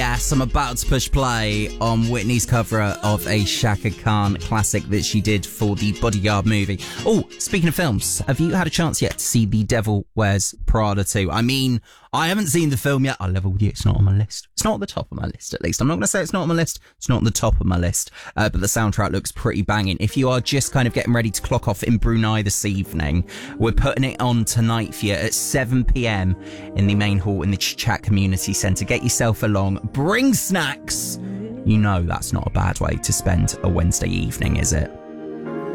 Yes, I'm about to push play on Whitney's cover of a Shaka Khan classic that she did for the Bodyguard movie. Oh, speaking of films, have you had a chance yet to see The Devil Wears Prada 2? I mean, I haven't seen the film yet. I'll level with you, it's not on my list. It's not at the top of my list, at least. I'm not going to say it's not on my list. It's not on the top of my list. But the soundtrack looks pretty banging. If you are just kind of getting ready to clock off in Brunei this evening, we're putting it on tonight for you at 7 p.m. in the main hall in the Chat Community Centre. Get yourself along. Bring snacks. You know that's not a bad way to spend a Wednesday evening, is it?